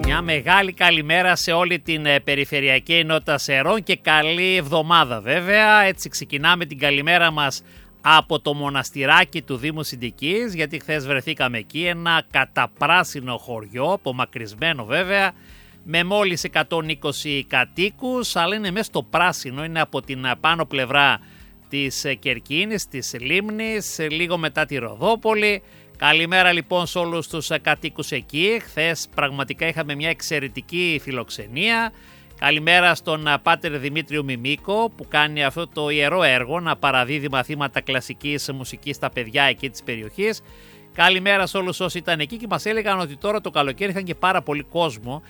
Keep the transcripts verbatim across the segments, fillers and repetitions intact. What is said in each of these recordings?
Μια μεγάλη καλημέρα σε όλη την ε, περιφερειακή ενότητα Σερών και καλή εβδομάδα βέβαια. Έτσι ξεκινάμε την καλημέρα μας από το μοναστηράκι του Δήμου Συντικής, γιατί χθες βρεθήκαμε εκεί, ένα καταπράσινο χωριό, απομακρυσμένο βέβαια, με μόλις εκατόν είκοσι κατοίκους, αλλά είναι μέσα στο πράσινο, είναι από την πάνω πλευρά της Κερκίνης, της Λίμνης, λίγο μετά τη Ροδόπολη. Καλημέρα λοιπόν σε όλους τους κατοίκους εκεί. Χθες πραγματικά είχαμε μια εξαιρετική φιλοξενία. Καλημέρα στον Πάτερ Δημήτριο Μιμίκο που κάνει αυτό το ιερό έργο να παραδίδει μαθήματα κλασικής μουσικής στα παιδιά εκεί της περιοχής. Καλημέρα σε όλους όσοι ήταν εκεί και μας έλεγαν ότι τώρα το καλοκαίρι είχαν και πάρα πολύ κόσμο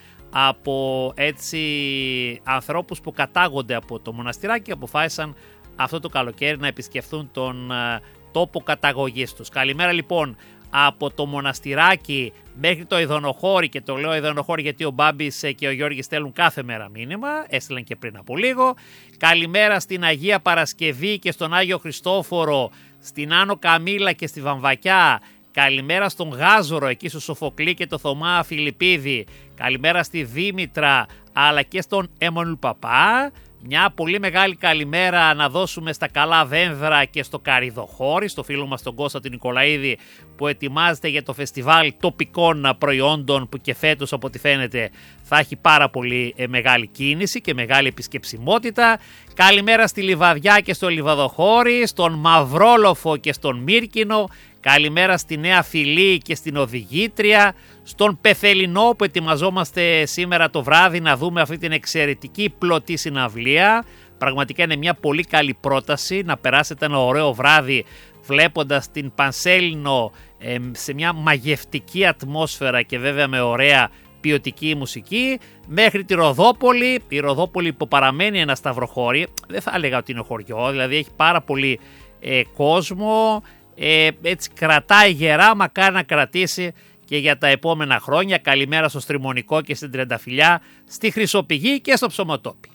από έτσι ανθρώπους που κατάγονται από το μοναστηράκι και αποφάσισαν αυτό το καλοκαίρι να επισκεφθούν τον τόπο καταγωγής τους. Καλημέρα λοιπόν από το μοναστηράκι μέχρι το Ιδονοχώρι, και το λέω Ιδονοχώρι γιατί ο Μπάμπης και ο Γιώργης στέλνουν κάθε μέρα μήνυμα, έστειλαν και πριν από λίγο. Καλημέρα στην Αγία Παρασκευή και στον Άγιο Χριστόφορο, στην Άνω Καμήλα και στη Βαμβακιά. Καλημέρα στον Γάζορο εκεί στο Σοφοκλή και το Θωμά Φιλιππίδη. Καλημέρα στη Δήμητρα αλλά και στον Εμμανουήλ Παπά. Μια πολύ μεγάλη καλημέρα να δώσουμε στα Καλά Δένδρα και στο Καριδοχώρι, στο φίλο μας τον Κώστα την Νικολαίδη που ετοιμάζεται για το φεστιβάλ τοπικών προϊόντων που και φέτος από ό,τι φαίνεται θα έχει πάρα πολύ μεγάλη κίνηση και μεγάλη επισκεψιμότητα. Καλημέρα στη Λιβαδιά και στο Λιβαδοχώρι, στον Μαυρόλοφο και στον Μύρκινο. Καλημέρα στη Νέα Φυλή και στην Οδηγήτρια, στον Πεθελινό που ετοιμαζόμαστε σήμερα το βράδυ να δούμε αυτή την εξαιρετική πλωτή συναυλία. Πραγματικά είναι μια πολύ καλή πρόταση να περάσετε ένα ωραίο βράδυ βλέποντας την Πανσέλινο ε, σε μια μαγευτική ατμόσφαιρα και βέβαια με ωραία ποιοτική μουσική, μέχρι τη Ροδόπολη. Η Ροδόπολη που παραμένει ένα σταυροχώρι, δεν θα έλεγα ότι είναι χωριό, δηλαδή έχει πάρα πολύ ε, κόσμο. Ε, έτσι κρατάει γερά, μακάρι να κρατήσει και για τα επόμενα χρόνια. Καλημέρα στο Στριμονικό και στην Τρενταφυλιά, στη Χρυσοπηγή και στο Ψωμοτόπι.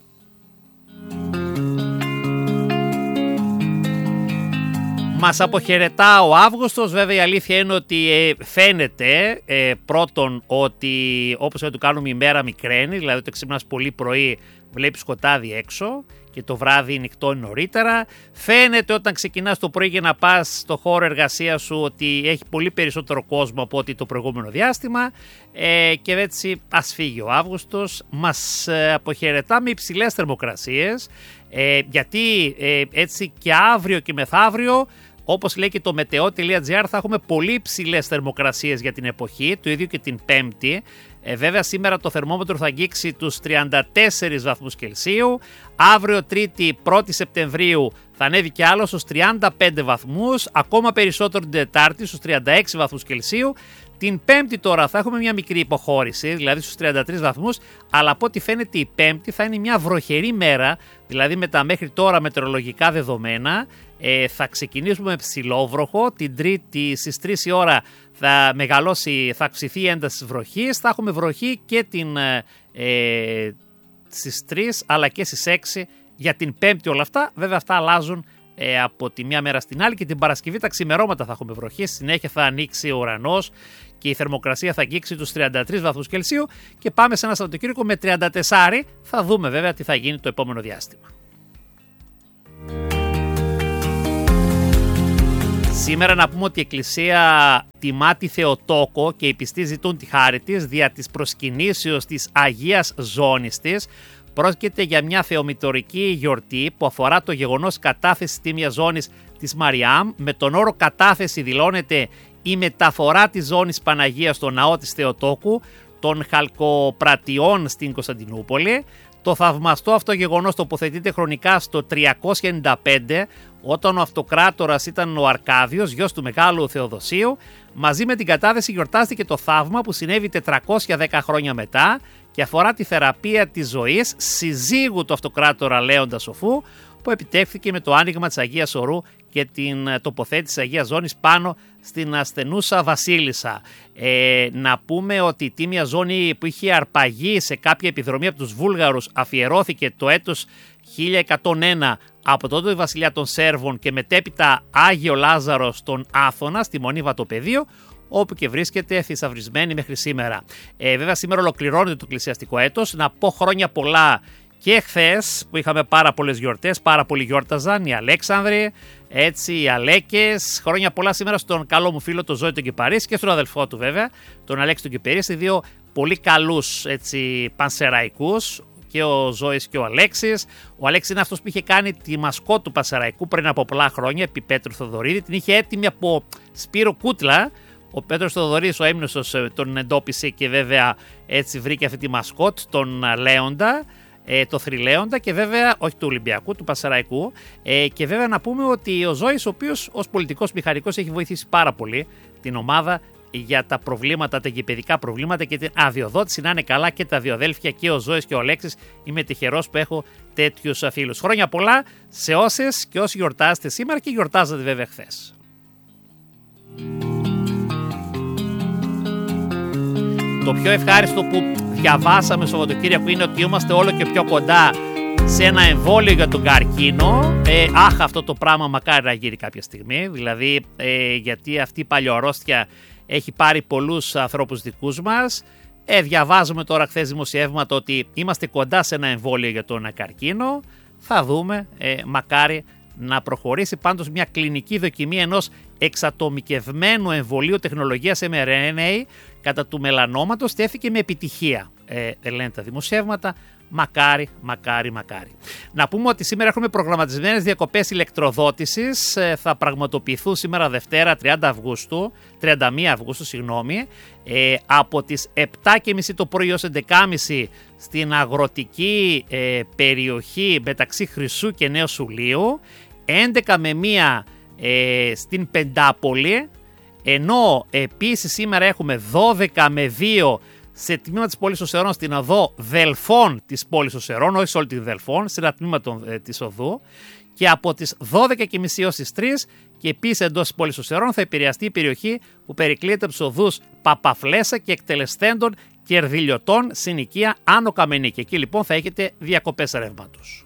Μας αποχαιρετά ο Αύγουστος. Βέβαια η αλήθεια είναι ότι ε, φαίνεται ε, πρώτον ότι όπως θα του κάνουμε η μέρα μικραίνει, δηλαδή όταν ξυπνάς πολύ πρωί βλέπεις σκοτάδι έξω και το βράδυ νυχτώνει νωρίτερα. Φαίνεται όταν ξεκινάς το πρωί για να πας στο χώρο εργασίας σου ότι έχει πολύ περισσότερο κόσμο από ό,τι το προηγούμενο διάστημα ε, και έτσι ας φύγει ο Αύγουστος. Μας ε, αποχαιρετά με υψηλές θερμοκρασίες ε, γιατί ε, έτσι και αύριο και μεθαύριο, όπως λέει και το μετεό τελεία τζι άρ, θα έχουμε πολύ υψηλές θερμοκρασίες για την εποχή, το ίδιο και την Πέμπτη. Ε, βέβαια σήμερα το θερμόμετρο θα αγγίξει τους τριάντα τέσσερις βαθμούς Κελσίου, αύριο Τρίτη πρώτη Σεπτεμβρίου θα ανέβει και άλλο στους τριάντα πέντε βαθμούς, ακόμα περισσότερο την Τετάρτη στους τριάντα έξι βαθμούς Κελσίου. Την Πέμπτη τώρα θα έχουμε μια μικρή υποχώρηση, δηλαδή στους τριάντα τρεις βαθμούς, αλλά από ό,τι φαίνεται η Πέμπτη θα είναι μια βροχερή μέρα, δηλαδή με τα μέχρι τώρα μετεωρολογικά δεδομένα. Ε, θα ξεκινήσουμε με ψηλόβροχο, την Τρίτη στις τρεις η ώρα θα μεγαλώσει, θα αυξηθεί η ένταση της βροχής, θα έχουμε βροχή και την, ε, στις τρεις αλλά και στις έξι για την Πέμπτη όλα αυτά. Βέβαια αυτά αλλάζουν ε, από τη μία μέρα στην άλλη, και την Παρασκευή τα ξημερώματα θα έχουμε βροχή, συνέχεια θα ανοίξει ο ουρανός και η θερμοκρασία θα αγγίξει τους τριάντα τρεις βαθμούς Κελσίου και πάμε σε ένα Σαββατοκύριακο με τριάντα τέσσερα. Θα δούμε βέβαια τι θα γίνει το επόμενο διάστημα. Σήμερα να πούμε ότι η Εκκλησία τιμά τη Θεοτόκο και οι πιστοί ζητούν τη χάρη της δια της προσκυνήσεως της Αγίας Ζώνης της. Πρόκειται για μια θεομητορική γιορτή που αφορά το γεγονός κατάθεσης τίμιας ζώνης της Μαριάμ. Με τον όρο κατάθεση δηλώνεται η μεταφορά της ζώνης Παναγίας στο ναό της Θεοτόκου των Χαλκοπρατιών στην Κωνσταντινούπολη. Το θαυμαστό αυτό γεγονός τοποθετείται χρονικά στο τριακόσια ενενήντα πέντε, όταν ο αυτοκράτορας ήταν ο Αρκάδιος, γιος του Μεγάλου Θεοδοσίου. Μαζί με την κατάθεση γιορτάστηκε το θαύμα που συνέβη τετρακόσια δέκα χρόνια μετά και αφορά τη θεραπεία της ζωής συζύγου του αυτοκράτορα Λέοντα Σοφού, που επιτεύχθηκε με το άνοιγμα της Αγίας Ορού και την τοποθέτηση της Αγίας Ζώνης πάνω στην ασθενούσα βασίλισσα. Ε, να πούμε ότι η τίμια ζώνη που είχε αρπαγεί σε κάποια επιδρομή από τους Βούλγαρους αφιερώθηκε το έτος χίλια εκατόν ένα από τότε η βασιλιά των Σέρβων και μετέπειτα Άγιο Λάζαρος στον Άθωνα στη Μονή Βατοπεδίου, όπου και βρίσκεται θησαυρισμένη μέχρι σήμερα. Ε, βέβαια, σήμερα ολοκληρώνεται το εκκλησιαστικό έτος. Να πω χρόνια πολλά και χθες που είχαμε πάρα πολλές γιορτές, πάρα πολλοί γιόρταζαν, οι Αλέξανδροι, έτσι, οι Αλέκες. Χρόνια πολλά σήμερα στον καλό μου φίλο τον Ζώη τον Κυπαρίση και στον αδελφό του βέβαια, τον Αλέξη τον Κυπαρίση, δύο πολύ καλούς έτσι, πανσεραϊκούς, και ο Ζώης και ο Αλέξης. Ο Αλέξης είναι αυτός που είχε κάνει τη μασκότ του Πανσεραϊκού πριν από πολλά χρόνια, επί Πέτρου Θοδωρίδη. Την είχε έτοιμη από Σπύρο Κούτλα. Ο Πέτρος Θοδωρίδης, ο έμνηστος, τον εντόπισε και βέβαια έτσι βρήκε αυτή τη μασκότ, τον Λέοντα, ε, το θρυλέοντα, και βέβαια όχι του Ολυμπιακού, του Πανσεραϊκού. Ε, και βέβαια να πούμε ότι ο Ζώης, ο οποίος ως πολιτικός μηχανικός έχει βοηθήσει πάρα πολύ την ομάδα για τα προβλήματα, τα γηπαιδικά προβλήματα και την αδειοδότηση, να είναι καλά και τα δύο αδέλφια, και ο Ζώης και ο Αλέξης. Είμαι τυχερός που έχω τέτοιους φίλους. Χρόνια πολλά σε όσες και όσοι γιορτάζετε σήμερα και γιορτάζατε βέβαια χθες. Το πιο ευχάριστο που διαβάσαμε στο Σαββατοκύριακο είναι ότι είμαστε όλο και πιο κοντά σε ένα εμβόλιο για τον καρκίνο. Ε, αχ, αυτό το πράγμα μακάρι να γίνει κάποια στιγμή. Δηλαδή, ε, γιατί αυτή η παλιοαρρώστια έχει πάρει πολλούς ανθρώπους δικούς μας. Ε, διαβάζουμε τώρα χθες δημοσιεύματα ότι είμαστε κοντά σε ένα εμβόλιο για τον καρκίνο. Θα δούμε, ε, μακάρι να προχωρήσει. Πάντως μια κλινική δοκιμή ενός εξατομικευμένου εμβολίου τεχνολογίας εμ αρ εν έι κατά του μελανόματος τέθηκε με επιτυχία, ε, λένε τα δημοσιεύματα. Μακάρι, μακάρι, μακάρι. Να πούμε ότι σήμερα έχουμε προγραμματισμένες διακοπές ηλεκτροδότησης. Ε, θα πραγματοποιηθούν σήμερα Δευτέρα τριάντα Αυγούστου, τριάντα μία Αυγούστου, συγγνώμη, ε, από τις επτά και μισή το πρωί ως έντεκα και μισή στην αγροτική ε, περιοχή μεταξύ Χρυσού και Νέου Σουλίου, έντεκα με μία ε, στην Πεντάπολη, ενώ επίσης σήμερα έχουμε δώδεκα με δύο σε τμήμα της πόλης Οσερών, στην οδό Δελφών της πόλης Οσερών, όχι σε όλη τη Δελφών, σε ένα τμήμα των, ε, της οδού, και από τις δώδεκα και μισή ως τις τρεις και επίσης εντός της πόλης Οσερών θα επηρεαστεί η περιοχή που περικλείεται από τους οδούς Παπαφλέσσα και εκτελεστέντων Κερδιλιωτών, συνοικία Άνω Καμενή. Και εκεί λοιπόν θα έχετε διακοπές ρεύματος.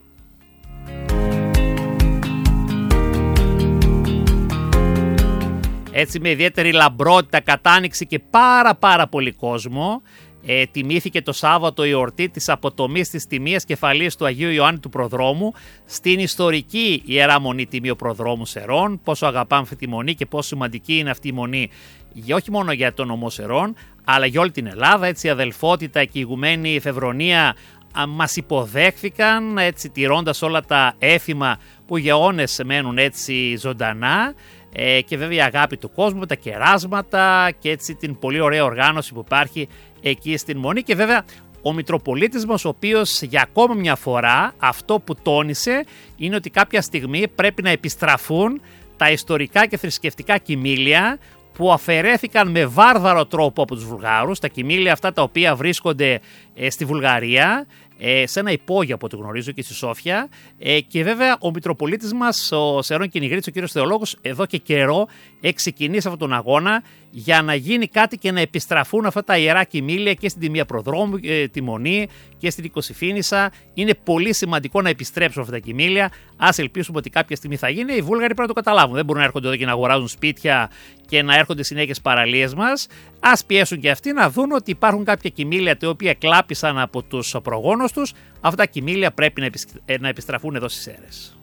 Έτσι με ιδιαίτερη λαμπρότητα, κατάνοιξη και πάρα πάρα πολύ κόσμο ε, τιμήθηκε το Σάββατο η εορτή της αποτομής της τιμίας κεφαλής του Αγίου Ιωάννη του Προδρόμου στην ιστορική Ιερά Μονή Τιμίου Προδρόμου Σερών. Πόσο αγαπάμε αυτή τη μονή και πόσο σημαντική είναι αυτή η μονή, όχι μόνο για τον νομό Σερών, αλλά για όλη την Ελλάδα. Έτσι η αδελφότητα και η ηγουμένη Εφευρονία μας υποδέχθηκαν, έτσι τηρώντας όλα τα έθιμα που για αιώνες μένουν έτσι ζωντανά. Ε, και βέβαια η αγάπη του κόσμου, τα κεράσματα και έτσι την πολύ ωραία οργάνωση που υπάρχει εκεί στην Μονή. Και βέβαια ο Μητροπολίτης μας, ο οποίος για ακόμα μια φορά αυτό που τόνισε είναι ότι κάποια στιγμή πρέπει να επιστραφούν τα ιστορικά και θρησκευτικά κοιμήλια που αφαιρέθηκαν με βάρβαρο τρόπο από τους Βουλγάρους, τα κοιμήλια αυτά τα οποία βρίσκονται ε, στη Βουλγαρία, ε, σε ένα υπόγειο από ό,τι γνωρίζω και στη Σόφια, ε, και βέβαια ο Μητροπολίτης μας, ο Σερών Κυνηγρίτης, ο κύριος Θεολόγος, εδώ και καιρό έχει ξεκινήσει αυτόν τον αγώνα για να γίνει κάτι και να επιστραφούν αυτά τα ιερά κοιμήλια και στην Τιμία Προδρόμου, ε, τη Μονή και στην Οικοσυφήνισσα. Είναι πολύ σημαντικό να επιστρέψουν αυτά τα κοιμήλια. Ας ελπίσουμε ότι κάποια στιγμή θα γίνει. Οι Βούλγαροι πρέπει να το καταλάβουν. Δεν μπορούν να έρχονται εδώ και να αγοράζουν σπίτια και να έρχονται συνέχεια παραλίες μας. Ας πιέσουν και αυτοί να δουν ότι υπάρχουν κάποια κοιμήλια τα οποία κλάπησαν από τους προγόνους τους. Αυτά τα κοιμήλια πρέπει να επιστραφούν εδώ στις Σέρρες.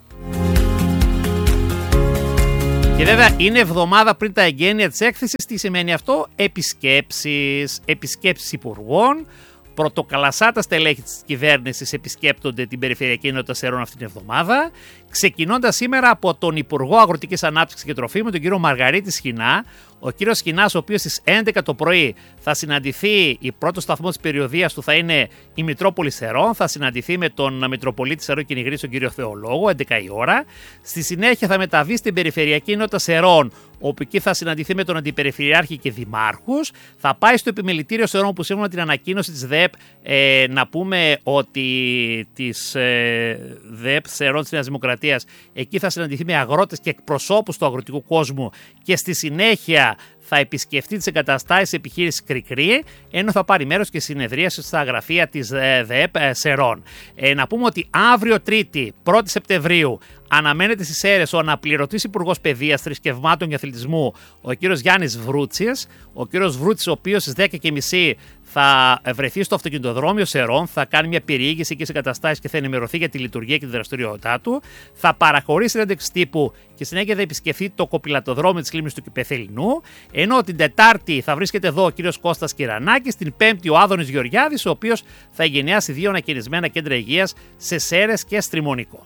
Και βέβαια είναι εβδομάδα πριν τα εγγένεια της έκθεσης. Τι σημαίνει αυτό? Επισκέψεις, επισκέψεις υπουργών. Πρωτοκαλασάτα στελέχη της κυβέρνησης επισκέπτονται την Περιφερειακή Ενότητα Σερών αυτήν την εβδομάδα. Ξεκινώντας σήμερα από τον Υπουργό Αγροτικής Ανάπτυξης και Τροφίμων, τον κύριο Μαργαρίτη Σχοινά. Ο κύριος Σχοινάς, ο οποίος στις έντεκα το πρωί θα συναντηθεί, η πρώτο σταθμό της περιοδίας του θα είναι η Μητρόπολη Σερών, θα συναντηθεί με τον Μητροπολίτη Σερών Κυνηγρίτης, τον κύριο Θεολόγο, έντεκα η ώρα. Στη συνέχεια θα μεταβεί στην Περιφερειακή Ενότητα Σερών, όπου εκεί θα συναντηθεί με τον Αντιπεριφερειάρχη και δημάρχους. Θα πάει στο Επιμελητήριο Σερών, που σύμφωνα με την ανακοίνωση της ΔΕΠ, ε, να πούμε ότι της ε, ΔΕΠ Σερών της Νέας Δημοκρατίας, εκεί θα συναντηθεί με αγρότες και εκπροσώπους του αγροτικού κόσμου και στη συνέχεια θα επισκεφτεί τις εγκαταστάσεις επιχείρησης Κρικρή, ενώ θα πάρει μέρος και συνεδρίαση στα γραφεία της ΔΕΕΠ Σερών. Ε, να πούμε ότι αύριο Τρίτη, πρώτη Σεπτεμβρίου, αναμένεται στις Σέρρες ο αναπληρωτής Υπουργός Παιδείας, Θρησκευμάτων και Αθλητισμού, ο κύριος Γιάννης Βρούτσης. Ο κύριος Βρούτσης, ο οποίος στις δέκα και μισή θα βρεθεί στο αυτοκινητοδρόμιο Σερών, θα κάνει μια περιήγηση εκεί σε εγκαταστάσεις και θα ενημερωθεί για τη λειτουργία και τη δραστηριότητά του. Θα παραχωρήσει συνέντευξη τύπου και συνέχεια θα επισκεφθεί το κοπηλατοδρόμιο της λίμνης του Πεθελινού. Ενώ την Τετάρτη θα βρίσκεται εδώ ο κύριος Κώστας Κυρανάκης, την Πέμπτη ο Άδωνης Γεωργιάδης, ο οποίος θα εγκαινιάσει δύο ανακαινισμένα κέντρα υγείας σε Σέρρες και Στριμονικό.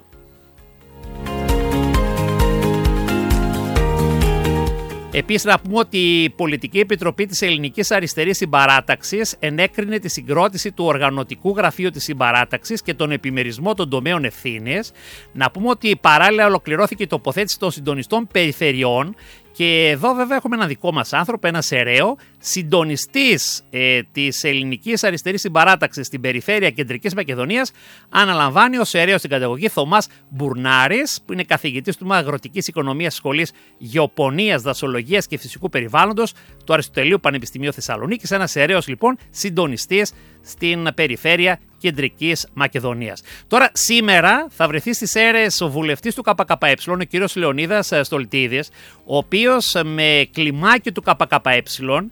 Επίσης, να πούμε ότι η Πολιτική Επιτροπή της Ελληνικής Αριστερής Συμπαράταξης ενέκρινε τη συγκρότηση του Οργανωτικού Γραφείου της Συμπαράταξης και τον επιμερισμό των τομέων ευθύνης. Να πούμε ότι παράλληλα ολοκληρώθηκε η τοποθέτηση των συντονιστών περιφερειών. Και εδώ βέβαια έχουμε ένα δικό μας άνθρωπο, ένα Σεραίο, συντονιστής ε, της Ελληνικής Αριστερής Συμπαράταξης στην περιφέρεια Κεντρικής Μακεδονίας, αναλαμβάνει ο Σεραίος στην καταγωγή Θωμάς Μπουρνάρης, που είναι καθηγητής του Αγροτικής Οικονομίας Σχολής Γεωπονίας, Δασολογίας και Φυσικού Περιβάλλοντος του Αριστοτελείου Πανεπιστημίου Θεσσαλονίκης, ένας Σεραίος λοιπόν συντονιστής στην περιφέρεια Κεντρικής Μακεδονίας. Τώρα, σήμερα θα βρεθεί στις Σέρρες ο βουλευτής του ΚΚΕ, ο κύριος Λεωνίδας Στολτίδης, ο οποίος με κλιμάκι του ΚΚΕ,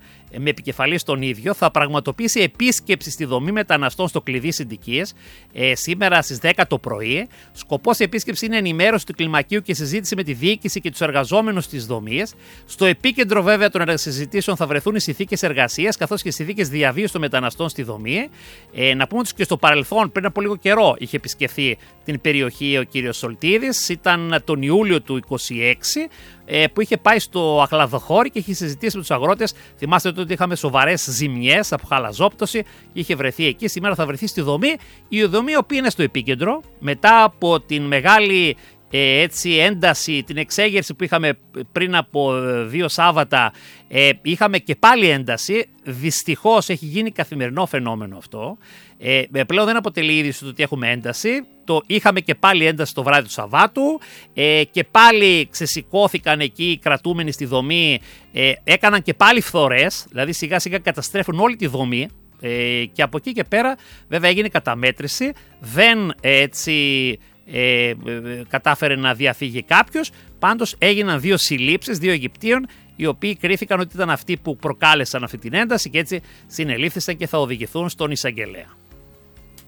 με επικεφαλή στον ίδιο, θα πραγματοποιήσει επίσκεψη στη δομή μεταναστών στο κλειδί Συντικίας ε, σήμερα στις δέκα το πρωί. Σκοπός επίσκεψη είναι ενημέρωση του κλιμακίου και συζήτηση με τη διοίκηση και τους εργαζόμενους της δομής. Στο επίκεντρο βέβαια των συζητήσεων θα βρεθούν οι συνθήκες εργασίας καθώς και οι συνθήκες διαβίωσης των μεταναστών στη δομή. Ε, να πούμε ότι και στο παρελθόν, πριν από λίγο καιρό, είχε επισκεφθεί την περιοχή ο κύριος Στολτίδης. Ήταν τον Ιούλιο του είκοσι έξι. Που είχε πάει στο Αχλαδοχώρι και είχε συζητήσει με τους αγρότες. Θυμάστε ότι είχαμε σοβαρές ζημιές από χαλαζόπτωση και είχε βρεθεί εκεί. Σήμερα θα βρεθεί στη δομή. Η δομή, η οποία είναι στο επίκεντρο, μετά από την μεγάλη ε, έτσι, ένταση, την εξέγερση που είχαμε πριν από δύο Σάββατα, ε, είχαμε και πάλι ένταση. Δυστυχώς έχει γίνει καθημερινό φαινόμενο αυτό. Ε, πλέον δεν αποτελεί είδηση το ότι έχουμε ένταση. Το είχαμε και πάλι ένταση το βράδυ του Σαββάτου ε, και πάλι ξεσηκώθηκαν εκεί οι κρατούμενοι στη δομή, ε, έκαναν και πάλι φθορές, δηλαδή σιγά σιγά καταστρέφουν όλη τη δομή ε, και από εκεί και πέρα βέβαια έγινε καταμέτρηση, δεν έτσι ε, ε, κατάφερε να διαφύγει κάποιος, πάντως έγιναν δύο συλλήψεις, δύο Αιγυπτίων, οι οποίοι κρίθηκαν ότι ήταν αυτοί που προκάλεσαν αυτή την ένταση και έτσι συνελήφθησαν και θα οδηγηθούν στον εισαγγελέα.